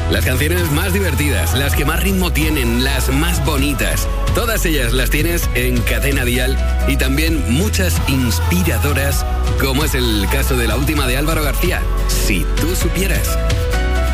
Las canciones más divertidas, las que más ritmo tienen, las más bonitas. Todas ellas las tienes en Cadena Dial y también muchas inspiradoras, como es el caso de la última de Álvaro García, Si tú supieras.